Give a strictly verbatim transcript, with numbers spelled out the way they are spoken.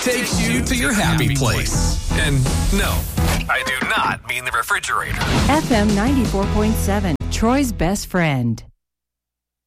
takes you to your happy place. And no, I do not mean the refrigerator. F M ninety-four point seven, Troy's best friend.